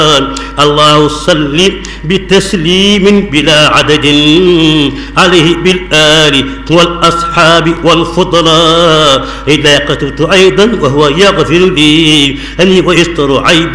الله صل بتسليم بلا عدد عليه بالآل والأصحاب والفضلاء. إذا قتلت أيضا وهو يغفر لي أني ويستر عيبي